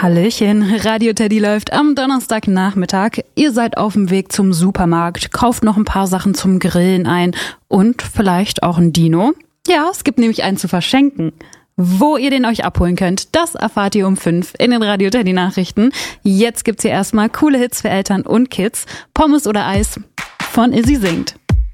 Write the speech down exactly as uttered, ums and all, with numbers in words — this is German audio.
Hallöchen, Radio Teddy läuft am Donnerstagnachmittag. Ihr seid auf dem Weg zum Supermarkt, kauft noch ein paar Sachen zum Grillen ein und vielleicht auch ein Dino. Ja, es gibt nämlich einen zu verschenken. Wo ihr den euch abholen könnt, das erfahrt ihr um fünf in den Radio Teddy Nachrichten. Jetzt gibt's hier erstmal coole Hits für Eltern und Kids. Pommes oder Eis von Izzy singt.